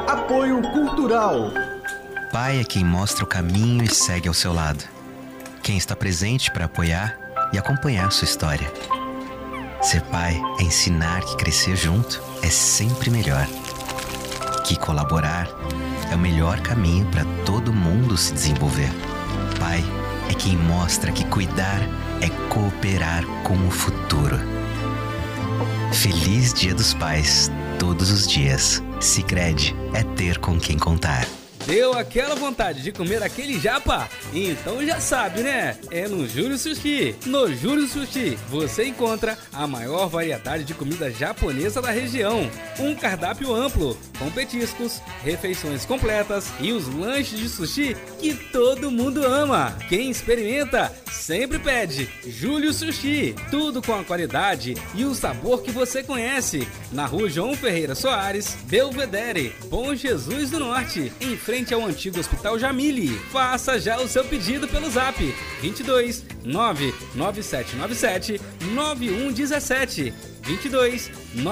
Apoio Cultural. Pai é quem mostra o caminho e segue ao seu lado. Quem está presente para apoiar e acompanhar sua história. Ser pai é ensinar que crescer junto é sempre melhor. Que colaborar é o melhor caminho para todo mundo se desenvolver. Pai é quem mostra que cuidar é cooperar com o futuro. Feliz Dia dos Pais, todos os dias. Sicredi é ter com quem contar. Deu aquela vontade de comer aquele japa? Então já sabe, né? É no Júlio Sushi. No Júlio Sushi você encontra a maior variedade de comida japonesa da região. Um cardápio amplo, com petiscos, refeições completas e os lanches de sushi que todo mundo ama. Quem experimenta sempre pede Júlio Sushi. Tudo com a qualidade e o sabor que você conhece. Na Rua João Ferreira Soares, Belvedere, Bom Jesus do Norte, em frente ao antigo Hospital Jamile. Faça já o seu pedido pelo zap 22 99797 9117 22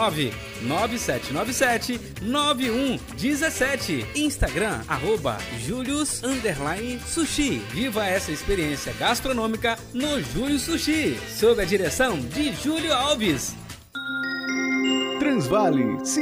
99797 9117. Instagram @Julius_Sushi. Viva essa experiência gastronômica no Júlio Sushi, sob a direção de Júlio Alves. Transvale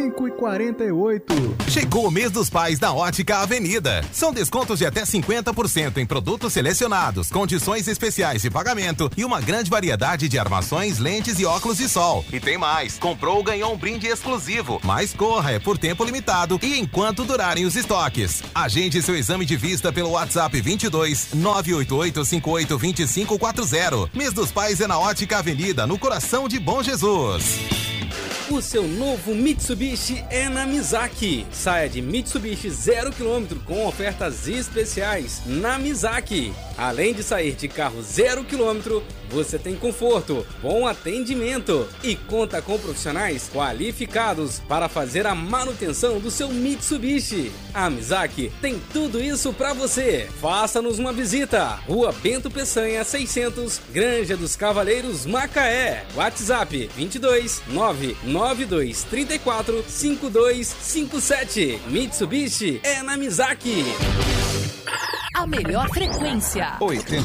5,48. Chegou o mês dos pais da Ótica Avenida. São descontos de até 50% em produtos selecionados, condições especiais de pagamento e uma grande variedade de armações, lentes e óculos de sol. E tem mais, comprou ganhou um brinde exclusivo. Mas corra, é por tempo limitado e enquanto durarem os estoques. Agende seu exame de vista pelo WhatsApp 22 988 58 2540. Mês dos pais é na Ótica Avenida, no coração de Bom Jesus. O seu novo Mitsubishi é na Mizaki. Saia de Mitsubishi 0 km com ofertas especiais na Mizaki. Além de sair de carro 0 km, você tem conforto, bom atendimento e conta com profissionais qualificados para fazer a manutenção do seu Mitsubishi. A Mizaki tem tudo isso para você. Faça-nos uma visita. Rua Bento Peçanha 600, Granja dos Cavaleiros, Macaé. WhatsApp 22 992 34 5257. Mitsubishi é na Mizaki. A melhor frequência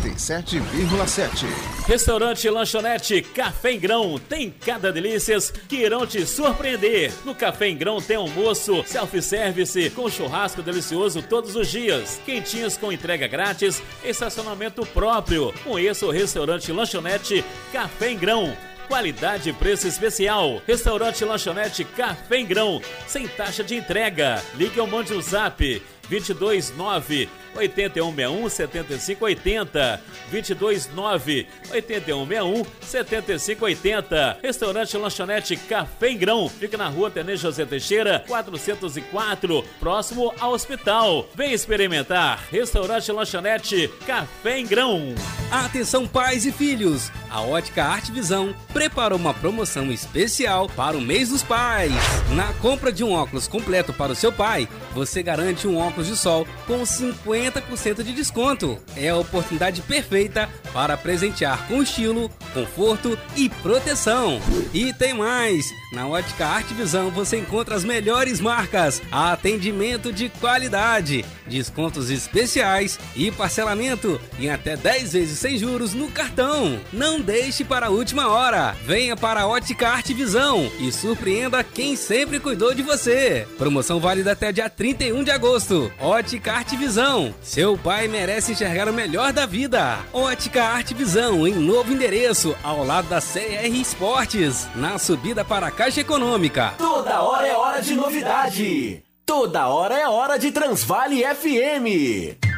87,7. Restaurante e lanchonete Café em Grão tem cada delícias que irão te surpreender. No Café em Grão tem almoço, self-service com churrasco delicioso todos os dias, quentinhas com entrega grátis, estacionamento próprio. Conheça o restaurante e lanchonete Café em Grão. Qualidade e preço especial. Restaurante e lanchonete Café em Grão, sem taxa de entrega. Ligue ou mande um zap 229 8161 7580 229 8161 7580. Restaurante e lanchonete Café em Grão fica na Rua Tenente José Teixeira 404, próximo ao hospital. Vem experimentar. Restaurante e lanchonete Café em Grão. Atenção pais e filhos, a Ótica Arte Visão preparou uma promoção especial para o mês dos pais. Na compra de um óculos completo para o seu pai, você garante um óculos de sol com 50% de desconto. É a oportunidade perfeita para presentear com estilo, conforto e proteção. E tem mais! Na Ótica Arte Visão você encontra as melhores marcas, atendimento de qualidade, descontos especiais e parcelamento em até 10 vezes sem juros no cartão. Não deixe para a última hora. Venha para a Ótica Arte Visão e surpreenda quem sempre cuidou de você. Promoção válida até dia 31 de agosto. Ótica Arte Visão. Seu pai merece enxergar o melhor da vida. Ótica Arte Visão em novo endereço, ao lado da CR Esportes, na subida para a Caixa Econômica. Toda hora é hora de novidade. Toda hora é hora de Transvale FM.